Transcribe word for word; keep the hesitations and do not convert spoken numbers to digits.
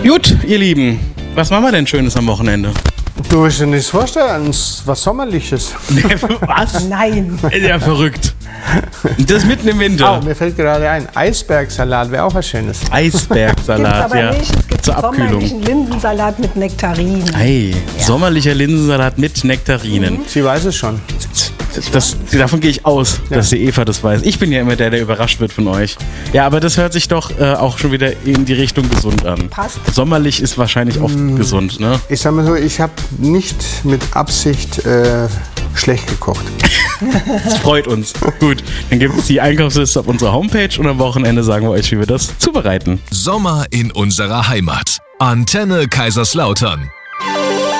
Gut, ihr Lieben, was machen wir denn Schönes am Wochenende? Du willst dir nichts vorstellen, was Sommerliches. Was? Nein. Ja, verrückt. Das mitten im Winter. Oh, mir fällt gerade ein, Eisbergsalat wäre auch was Schönes. Eisbergsalat, Gibt's aber ja. nicht. Es gibt Zur Abkühlung. sommerlichen Linsensalat mit Nektarinen. Hey, sommerlicher Linsensalat mit Nektarinen. Sie weiß es schon. Das, davon gehe ich aus, Ja. dass die Eva das weiß. Ich bin ja immer der, der überrascht wird von euch. Ja, aber das hört sich doch äh, auch schon wieder in die Richtung gesund an. Passt. Sommerlich ist wahrscheinlich oft gesund, ne? Ich sag mal so, ich habe nicht mit Absicht äh, schlecht gekocht. Das freut uns. Gut, dann gibt es die Einkaufsliste auf unserer Homepage und am Wochenende sagen wir euch, wie wir das zubereiten. Sommer in unserer Heimat. Antenne Kaiserslautern.